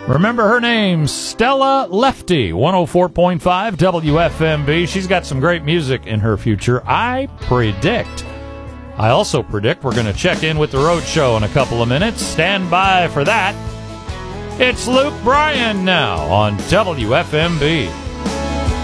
Remember her name, Stella Lefty, 104.5 WFMB. She's got some great music in her future, I also predict we're going to check in with the Road Show in a couple of minutes. Stand by for that. It's Luke Bryan now on WFMB.